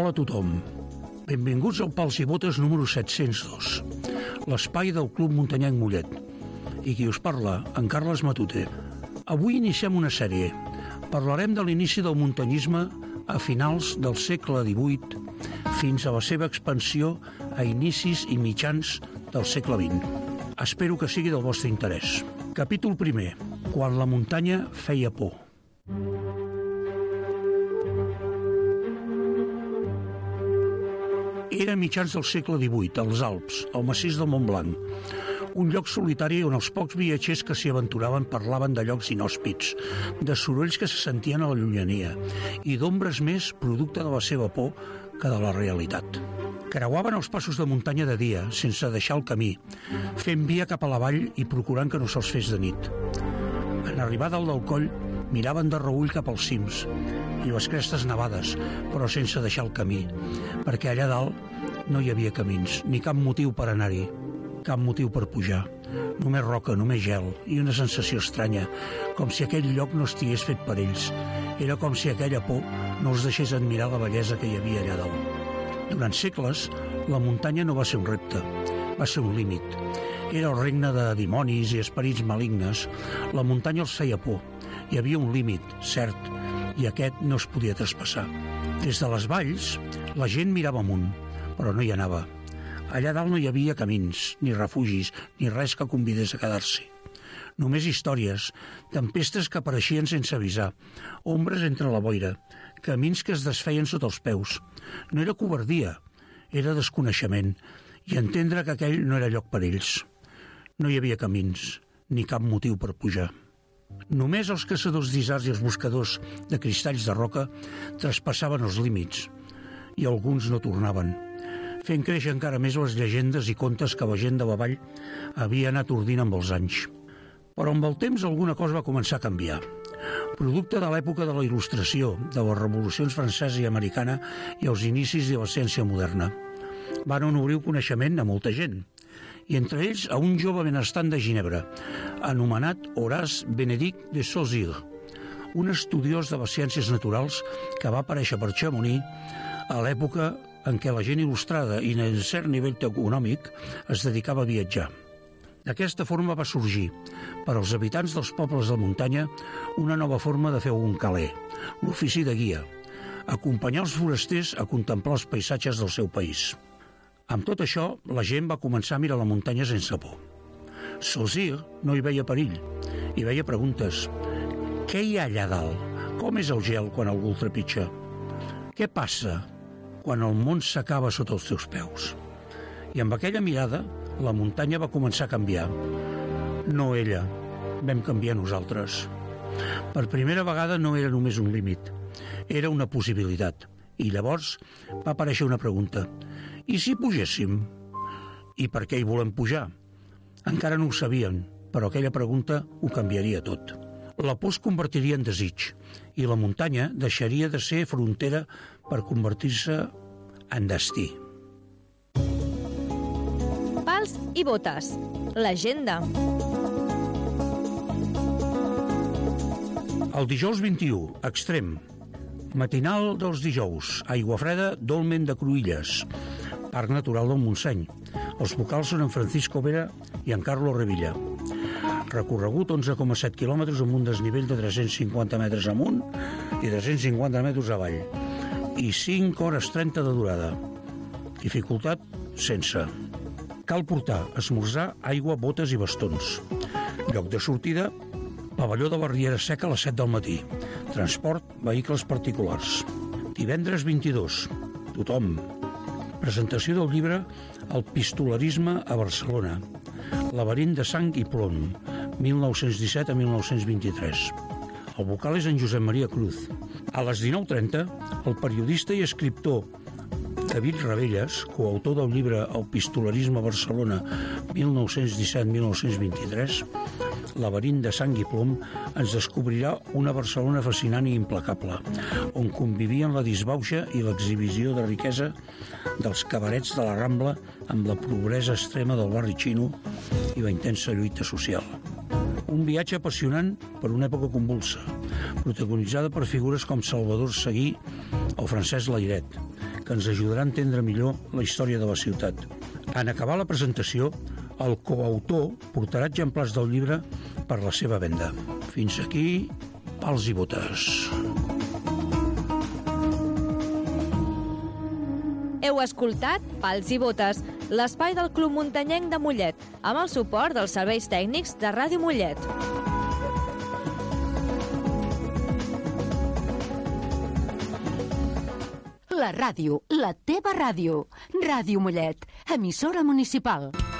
Hola a tothom. Benvinguts al Pals i Botes número 702, l'espai del Club Muntanyenc Mollet. I qui us parla, en Carles Matute. Avui iniciem una sèrie. Parlarem de l'inici del muntanyisme a finals del segle XVIII fins a la seva expansió a inicis i mitjans del segle XX. Espero que sigui del vostre interès. Capítol primer. Quan la muntanya feia por. Era a mitjans del segle XVIII, als Alps, al massís del Montblanc, un lloc solitari on els pocs viatgers que s'hi aventuraven parlaven de llocs inhòspits, de sorolls que se sentien a la llunyania i d'ombres més producte de la seva por que de la realitat. Creuaven els passos de muntanya de dia, sense deixar el camí, fent via cap a la vall i procurant que no se'ls fes de nit. En arribar dalt del coll, miraven de reüll cap als cims i les crestes nevades, però sense deixar el camí, perquè allà dalt no hi havia camins, ni cap motiu per anar-hi, cap motiu per pujar. Només roca, només gel i una sensació estranya, com si aquell lloc no estigués fet per ells. Era com si aquella por no els deixés admirar la bellesa que hi havia allà dalt. Durant segles, la muntanya no va ser un repte, va ser un límit. Era el regne de dimonis i esperits malignes. La muntanya els feia por. Hi havia un límit, cert, i aquest no es podia traspassar. Des de les valls, la gent mirava amunt, però no hi anava. Allà dalt no hi havia camins, ni refugis, ni res que convidés a quedar-s'hi. Només històries, tempestes que apareixien sense avisar, ombres entre la boira, camins que es desfeien sota els peus. No era covardia, era desconeixement, i entendre que aquell no era lloc per ells. No hi havia camins, ni cap motiu per pujar. Només els caçadors d'isards i els buscadors de cristalls de roca traspassaven els límits, i alguns no tornaven, fent créixer encara més les llegendes i contes que la gent de la vall havia anat ordint amb els anys. Però amb el temps alguna cosa va començar a canviar. Producte de l'època de la Il·lustració, de les revolucions francesa i americana i els inicis de la ciència moderna. Van obrir el coneixement a molta gent, i entre ells a un jove benestant de Ginebra, anomenat Horace Benedict de Saussure, un estudiós de les ciències naturals que va aparèixer per Chamonix a l'època en què la gent il·lustrada i en cert nivell econòmic es dedicava a viatjar. D'aquesta forma va sorgir, per als habitants dels pobles de muntanya, una nova forma de fer un caler, l'ofici de guia, acompanyar els forasters a contemplar els paisatges del seu país. Amb tot això, la gent va començar a mirar la muntanya sense por. Saussure no hi veia perill, hi veia preguntes. Què hi ha allà dalt? Com és el gel quan algú el trepitja? Què passa quan el món s'acaba sota els teus peus? I amb aquella mirada, la muntanya va començar a canviar. No ella, vam canviar nosaltres. Per primera vegada no era només un límit, era una possibilitat. I llavors va aparèixer una pregunta. I si pugéssim? I per què hi volem pujar? Encara no ho sabien, però aquella pregunta ho canviaria tot. La por es convertiria en desig, i la muntanya deixaria de ser frontera per convertir-se en destí. Pals i botes. L'agenda. El dijous 21, extrem. Matinal dels dijous, aigua freda, dolmen de Cruïlles, Parc Natural del Montseny. Els vocals són en Francisco Vera i en Carlos Revilla. Recorregut 11,7 quilòmetres amb un desnivell de 350 metres amunt i 350 metres avall. I 5 hores 30 de durada. Dificultat sense. Cal portar esmorzar, aigua, botes i bastons. Lloc de sortida, pavelló de la Riera Seca a les 7 del matí. Transport, vehicles particulars. Divendres 22. Tothom. Presentació del llibre El pistolerisme a Barcelona. Laberint de sang i plom, 1917 a 1923. El vocal és en Josep Maria Cruz. A les 19:30, el periodista i escriptor David Ravelles, coautor del llibre El pistolerisme a Barcelona, 1917-1923, Laberint de sang i plom, ens descobrirà una Barcelona fascinant i implacable, on convivien la disbauxa i l'exhibició de riquesa dels cabarets de la Rambla amb la pobresa extrema del barri xino i la intensa lluita social. Un viatge apassionant per una època convulsa, protagonitzada per figures com Salvador Seguí o Francesc Layret, que ens ajudarà a entendre millor la història de la ciutat. En acabar la presentació, el coautor portarà exemplars del llibre per la seva venda. Fins aquí, pals i botes. Heu escoltat Pals i Botes, l'espai del Club Muntanyenc de Mollet, amb el suport dels serveis tècnics de Ràdio Mollet. La ràdio, la teva ràdio. Ràdio Mollet, emissora municipal.